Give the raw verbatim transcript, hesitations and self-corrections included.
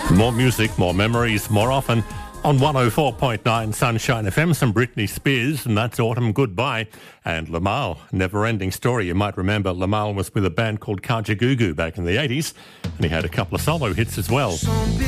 More music, more memories, more often on one oh four point nine Sunshine F M. Some Britney Spears, and that's Autumn Goodbye. And Lamal, Never Ending Story. You might remember Lamal was with a band called Kajagoogoo back in the eighties, and he had a couple of solo hits as well.